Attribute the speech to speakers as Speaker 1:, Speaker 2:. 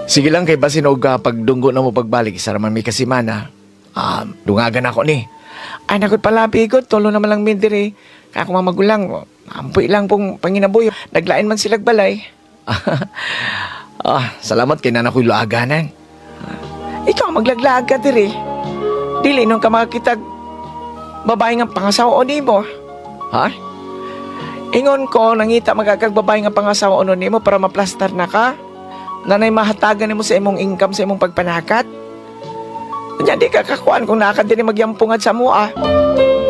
Speaker 1: Sige lang kay basin og pagdunggo na mo pagbalik sa raman may kasimana. Dungagan ako ni. Ay nakot pala bigot, tolo naman lang mindiri. Kaya ako mga magulang, ampoy lang pong panginabuyo. Naglain man silag balay. Salamat kay nana ko'y luaganan. Ikaw maglaglag ka diri. Dili nung ka makakitag babae nga pangasawa ni mo. Ha? Ingon ko, nangita magagag babae nga pangasawa ni mo para maplastar na ka. Nanay mahatagan mo sa imong income sa imong pagpanakat. Kanya di ka kakuan kung nakad din magyampungad sa mua.